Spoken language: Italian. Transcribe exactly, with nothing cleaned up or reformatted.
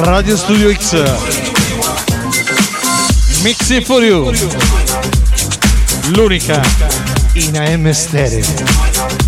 Radio Studio X. Mix it for you. L'unica in A M stereo.